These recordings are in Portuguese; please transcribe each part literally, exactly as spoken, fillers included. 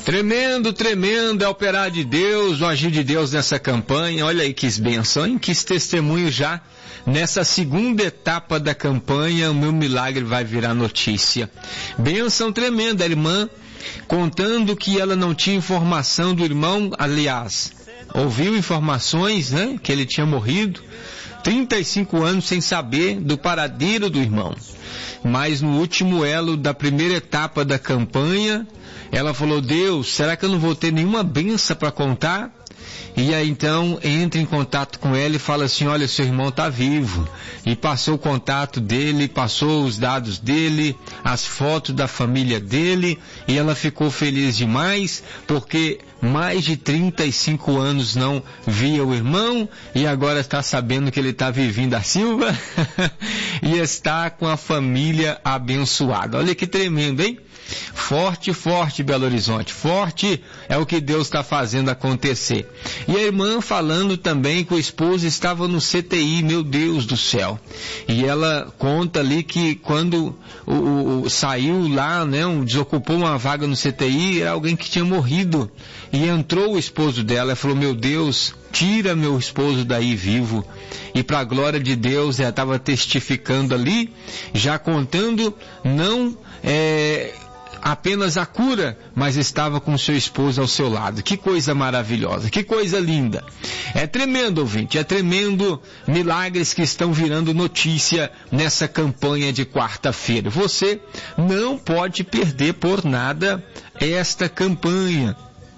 Tremendo, tremendo é o operar de Deus, o agir de Deus nessa campanha. Olha aí que bênção, hein? Que testemunho já nessa segunda etapa da campanha. O meu milagre vai virar notícia. Bênção tremenda, a irmã contando que ela não tinha informação do irmão, aliás, ouviu informações, né, que ele tinha morrido, trinta e cinco anos sem saber do paradeiro do irmão. Mas no último elo da primeira etapa da campanha, ela falou: Deus, será que eu não vou ter nenhuma benção para contar? E aí então entra em contato com ela e fala assim: olha, seu irmão está vivo. E passou o contato dele, passou os dados dele, as fotos da família dele, e ela ficou feliz demais, porque mais de trinta e cinco anos não via o irmão, e agora está sabendo que ele está vivendo a Silva, e está com a família abençoada. Olha que tremendo, hein? Forte, forte, Belo Horizonte, forte é o que Deus está fazendo acontecer. E a irmã falando também que o esposo estava no C T I, meu Deus do céu. E ela conta ali que quando o, o, saiu lá, né, um, desocupou uma vaga no C T I, era alguém que tinha morrido. E entrou o esposo dela e falou: meu Deus, tira meu esposo daí vivo. E para a glória de Deus, ela estava testificando ali, já contando, não é, apenas a cura, mas estava com seu esposo ao seu lado. Que coisa maravilhosa, que coisa linda. É tremendo, ouvinte, é tremendo milagres que estão virando notícia nessa campanha de quarta-feira. Você não pode perder por nada esta campanha.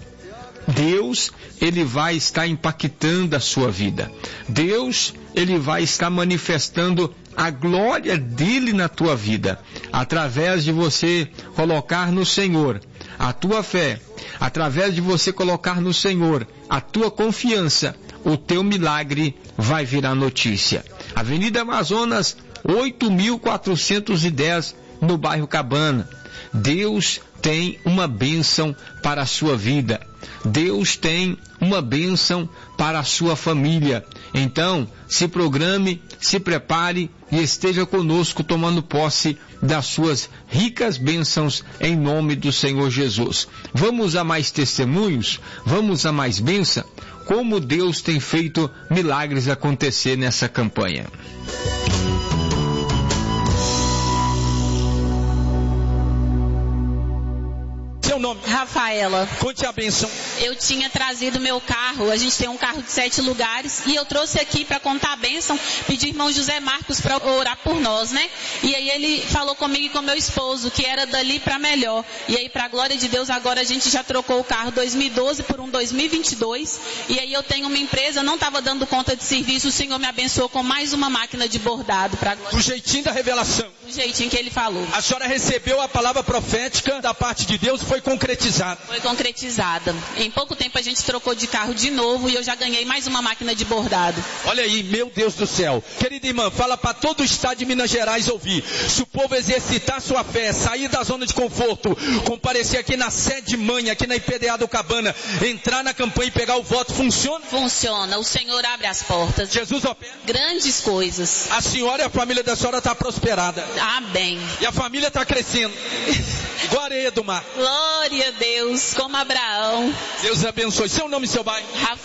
Deus, ele vai estar impactando a sua vida. Deus, ele vai estar manifestando a glória dele na tua vida, através de você colocar no Senhor a tua fé, através de você colocar no Senhor a tua confiança. O teu milagre vai virar notícia. Avenida Amazonas, oito mil quatrocentos e dez, no bairro Cabana. Deus tem uma bênção para a sua vida. Deus tem uma bênção para a sua família. Então, se programe, se prepare e esteja conosco tomando posse das suas ricas bênçãos em nome do Senhor Jesus. Vamos a mais testemunhos? Vamos a mais bênção? Como Deus tem feito milagres acontecer nessa campanha. Seu nome? Rafaela. Conte a bênção. Eu tinha trazido meu carro, a gente tem um carro de sete lugares, e eu trouxe aqui para contar a bênção, pedir irmão José Marcos para orar por nós, né? E aí ele falou comigo e com meu esposo, que era dali para melhor. E aí, para a glória de Deus, agora a gente já trocou o carro dois mil e doze por um dois mil e vinte e dois, e aí eu tenho uma empresa, não estava dando conta de serviço, o Senhor me abençoou com mais uma máquina de bordado. Pra glória. Do jeitinho da revelação. Do jeitinho que ele falou. A senhora recebeu a palavra profética da parte de Deus e foi concretizada. Foi concretizada. Em pouco tempo a gente trocou de carro de novo e eu já ganhei mais uma máquina de bordado. Olha aí, meu Deus do céu. Querida irmã, fala para todo o estado de Minas Gerais ouvir. Se o povo exercitar sua fé, sair da zona de conforto, comparecer aqui na sede mãe, aqui na I P D A do Cabana, entrar na campanha e pegar o voto, funciona? Funciona. O Senhor abre as portas. Jesus opera. Grandes coisas. A senhora e a família da senhora está prosperada. Amém. E a família está crescendo. Glória do mar. Glória a Deus, como Abraão. Deus abençoe. Seu nome e seu bairro?